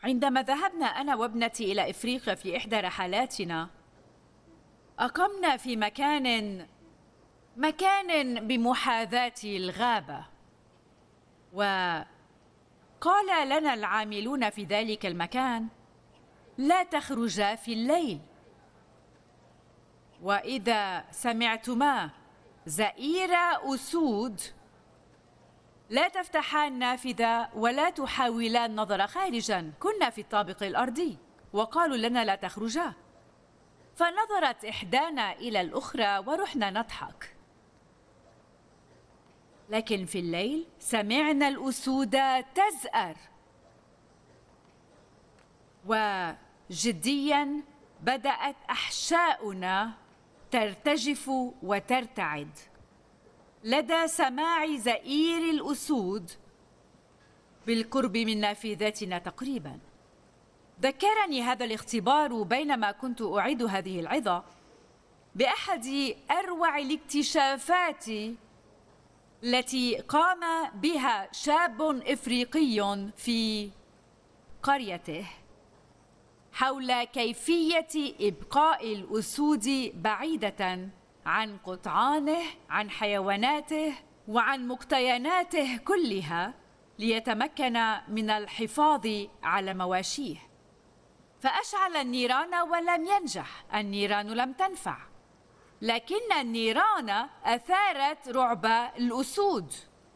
عندما ذهبنا أنا وابنتي إلى إفريقيا في إحدى رحلاتنا، أقمنا في مكان بمحاذاة الغابة، وقال لنا العاملون في ذلك المكان: لا تخرجا في الليل، وإذا سمعتما زئير أسود لا تفتحا النافذة ولا تحاولا النظر خارجا. كنا في الطابق الأرضي وقالوا لنا لا تخرجا، فنظرت إحدانا إلى الأخرى ورحنا نضحك. لكن في الليل سمعنا الأسود تزأر، وجديا بدأت أحشاؤنا ترتجف وترتعد لدى سماع زئير الأسود بالقرب من نافذتنا تقريبا. ذكرني هذا الاختبار بينما كنت أعيد هذه العظة بأحد أروع الاكتشافات التي قام بها شاب إفريقي في قريته حول كيفية إبقاء الأسود بعيدة عن قطعانه، عن حيواناته، وعن مقتنياته كلها، ليتمكن من الحفاظ على مواشيه. فأشعل النيران ولم ينجح، النيران لم تنفع، لكن النيران أثارت رعب الأسود.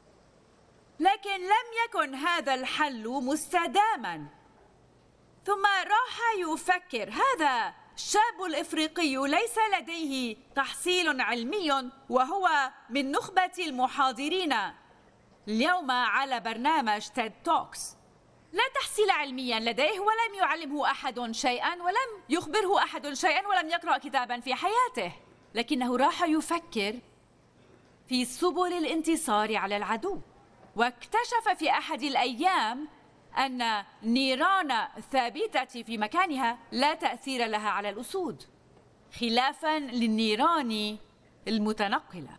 لكن لم يكن هذا الحل مستداما، ثم راح يفكر: هذا الشاب الإفريقي ليس لديه تحصيل علمي، وهو من نخبة المحاضرين اليوم على برنامج تيد توكس. لا تحصيل علميا لديه، ولم يعلمه أحد شيئا، ولم يخبره أحد شيئا، ولم يقرأ كتابا في حياته، لكنه راح يفكر في سبل الانتصار على العدو. واكتشف في أحد الأيام أن النيران الثابتة في مكانها لا تأثير لها على الأسود، خلافاً للنيران المتنقلة.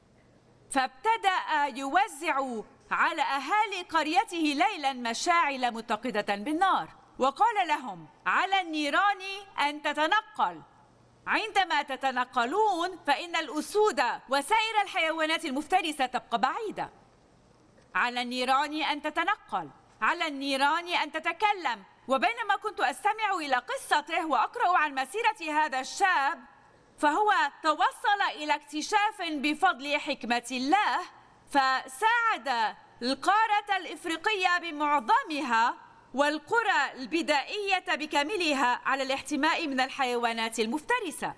فابتدأ يوزع على أهالي قريته ليلاً مشاعل متقدة بالنار، وقال لهم: على النيران أن تتنقل. عندما تتنقلون فإن الأسود وسائر الحيوانات المفترسة تبقى بعيدة. على النيران أن تتنقل، على النيران أن تتكلم. وبينما كنت أستمع إلى قصته وأقرأ عن مسيرة هذا الشاب، فهو توصل إلى اكتشاف بفضل حكمة الله، فساعد القارة الإفريقية بمعظمها والقرى البدائية بكاملها على الاحتماء من الحيوانات المفترسة.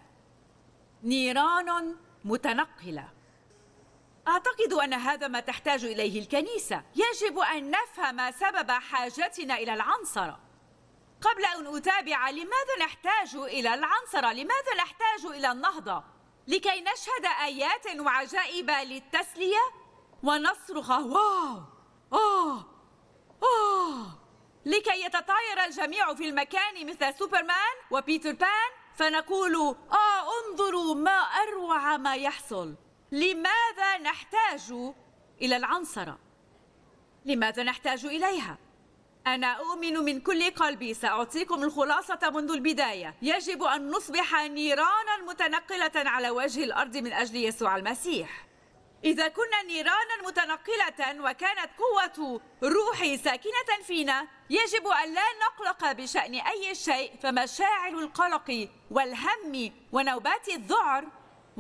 نيران متنقلة. أعتقد أن هذا ما تحتاج إليه الكنيسة. يجب أن نفهم سبب حاجتنا إلى العنصرة. قبل أن أتابع، لماذا نحتاج إلى العنصرة؟ لماذا نحتاج إلى النهضة؟ لكي نشهد آيات وعجائب للتسلية ونصرخ واو آه آه، لكي يتطاير الجميع في المكان مثل سوبرمان وبيتر بان، فنقول انظروا ما أروع ما يحصل. لماذا نحتاج إلى العنصرة؟ لماذا نحتاج إليها؟ أنا أؤمن من كل قلبي، سأعطيكم الخلاصة منذ البداية. يجب أن نصبح نيرانا متنقلة على وجه الأرض من أجل يسوع المسيح. إذا كنا نيرانا متنقلة وكانت قوة روحي ساكنة فينا، يجب أن لا نقلق بشأن أي شيء، فمشاعر القلق والهم ونوبات الذعر